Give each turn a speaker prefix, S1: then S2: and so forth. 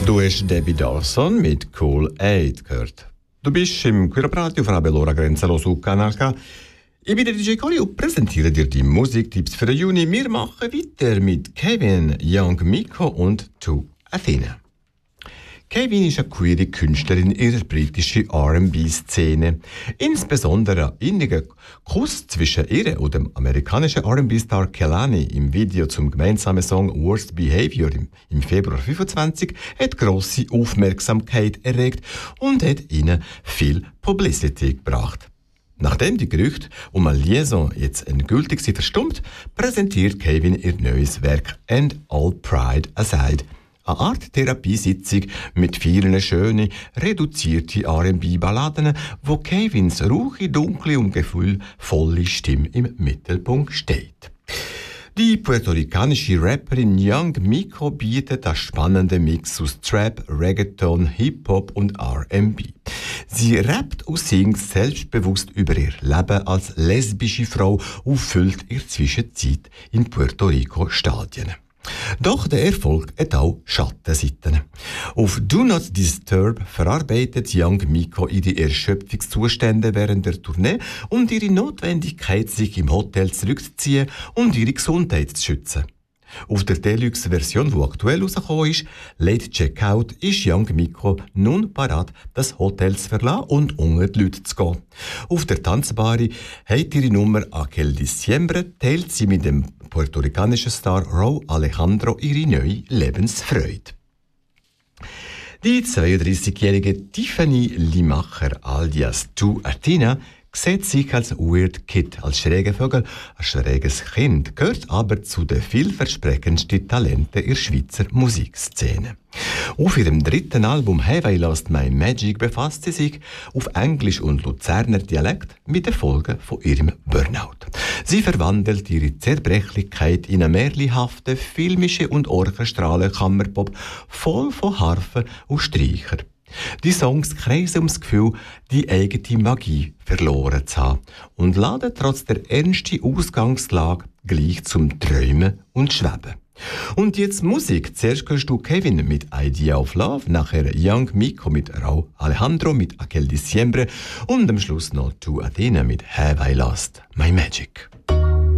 S1: Du hast Debbie Dawson mit Cool Aid gehört. Du bist im Queer-Radio von Abelora Grenzenlos auf Kanal K. Ich bin der DJ Coli und präsentiere dir die Musiktipps für den Juni. Wir machen weiter mit Kevin, Young Miko und To Athena. Kevin ist eine queere Künstlerin in der britischen R&B-Szene. Insbesondere ein inniger Kuss zwischen ihr und dem amerikanischen R&B-Star Kehlani im Video zum gemeinsamen Song Worst Behavior im Februar 25 hat grosse Aufmerksamkeit erregt und hat ihnen viel Publicity gebracht. Nachdem die Gerüchte um eine Liaison jetzt endgültig sind verstummt, präsentiert Kevin ihr neues Werk And All Pride Aside. Eine Art Therapiesitzung mit vielen schönen, reduzierten R&B-Balladen, wo Kevins ruhige, dunkle und gefühlvolle Stimme im Mittelpunkt steht. Die puerto-ricanische Rapperin Young Miko bietet einen spannenden Mix aus Trap, Reggaeton, Hip-Hop und R&B. Sie rappt und singt selbstbewusst über ihr Leben als lesbische Frau und füllt ihre Zwischenzeit in Puerto Rico Stadien. Doch der Erfolg hat auch Schattenseiten. Auf Do Not Disturb verarbeitet Young Miko ihre Erschöpfungszustände während der Tournee und ihre Notwendigkeit, sich im Hotel zurückzuziehen und ihre Gesundheit zu schützen. Auf der Deluxe-Version, die aktuell rausgekommen ist, Late Checkout, ist Young Miko nun parat, das Hotel zu verlassen und unter die Leute zu gehen. Auf der Tanzbare hat ihre Nummer Aquel Diciembre, teilt sie mit dem puerto-ricanischen Star Raúl Alejandro ihre neue Lebensfreude. Die 32-jährige Tiffany Limacher alias To Athena sieht sich als Weird Kid, als schräger Vogel, als schräges Kind, gehört aber zu den vielversprechendsten Talenten in der Schweizer Musikszene. Auf ihrem dritten Album Have I Lost My Magic befasst sie sich auf Englisch und Luzerner Dialekt mit den Folgen von ihrem Burnout. Sie verwandelt ihre Zerbrechlichkeit in eine märchenhafte, filmische und orchestrale Kammerpop voll von Harfen und Streicher. Die Songs kreisen ums Gefühl, die eigene Magie verloren zu haben und laden trotz der ernsten Ausgangslage gleich zum Träumen und Schweben. Und jetzt Musik. Zuerst hörst du Kevin mit Idea of Love, nachher Young Miko mit Raúl Alejandro mit Aquel Diciembre und am Schluss noch To Athena mit Have I Lost My Magic.